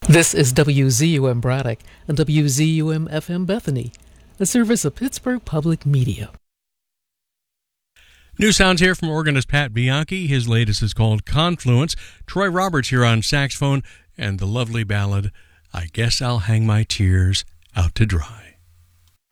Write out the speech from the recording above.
This is WZUM Braddock and WZUM FM Bethany, a service of Pittsburgh Public Media. New sounds here from organist Pat Bianchi. His latest is called Confluence. Troy Roberts here on saxophone, and the lovely ballad, I Guess I'll Hang My Tears Out to Dry.